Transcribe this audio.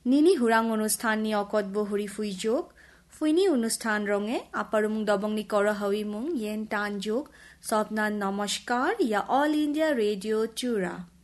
নিনি হুৰাং অনুষ্ঠান নি অকত বহুৰি ফুই যোগ ফুইনি অনুষ্ঠান ৰঙে আপাৰুমুং দবংনি কৰহাৱি মুং য়েন টান যোগ স্বপ্নান নমস্কাৰ ইয়া অল ইণ্ডিয়া ৰেডিঅ' চুৰা